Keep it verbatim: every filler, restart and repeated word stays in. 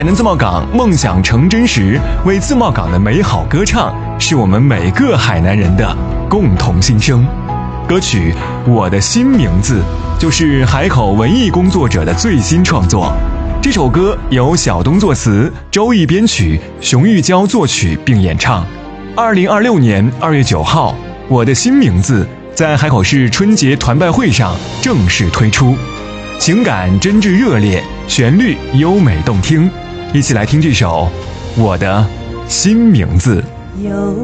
海南自贸港梦想成真时，为自贸港的美好歌唱，是我们每个海南人的共同心声。歌曲《我的新名字》就是海口文艺工作者的最新创作。这首歌由小东作词，周毅编曲，熊玉娇作曲并演唱。二零二六年二月九号，《我的新名字》在海口市春节团拜会上正式推出，情感真挚热烈，旋律优美动听。一起来听这首《我的新名字》。 有